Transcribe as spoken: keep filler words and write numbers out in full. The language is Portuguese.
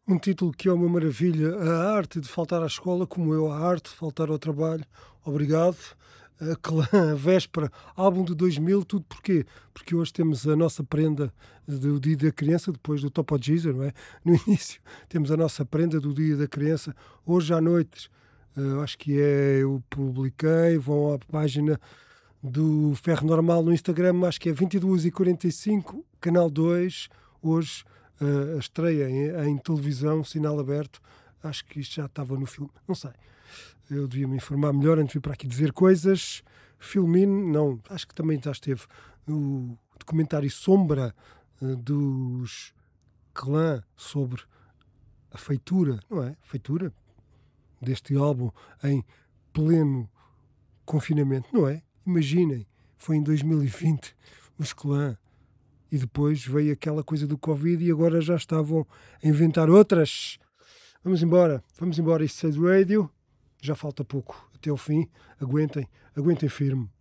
Um título que é uma maravilha, a arte de faltar à escola, como eu, a arte de faltar ao trabalho. Obrigado. A Clã, a Véspera, álbum de dois mil, tudo porquê? Porque hoje temos a nossa prenda do Dia da Criança, depois do Topo Geyser, não é? No início temos a nossa prenda do Dia da Criança. Hoje à noite, eh, acho que é, eu publiquei, vão à página do Ferro Normal no Instagram, acho que é vinte e duas e quarenta e cinco, canal dois, hoje eh, a estreia em, em televisão, sinal aberto. Acho que isto já estava no filme, não sei. Eu devia me informar melhor antes de vir para aqui dizer coisas. Filmino, não, acho que também já esteve o documentário Sombra eh, dos Clã sobre a feitura, não é? Feitura deste álbum em pleno confinamento, não é? Imaginem, foi em dois mil e vinte os Clã e depois veio aquela coisa do Covid e agora já estavam a inventar outras. Vamos embora, vamos embora, isto é do Radio, já falta pouco até ao fim, aguentem, aguentem firme.